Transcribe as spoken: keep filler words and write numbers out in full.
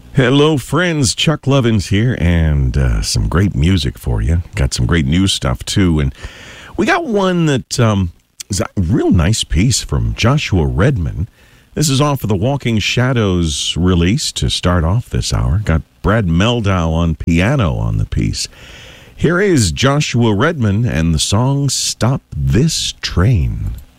Hello, friends. Chuck Lovins here, and uh, some great music for you. Got some great news stuff, too. And we got one that um, is a real nice piece from Joshua Redman. This is off of the Walking Shadows release to start off this hour. Got Brad Mehldau on piano on the piece. Here is Joshua Redman and the song Stop This Train.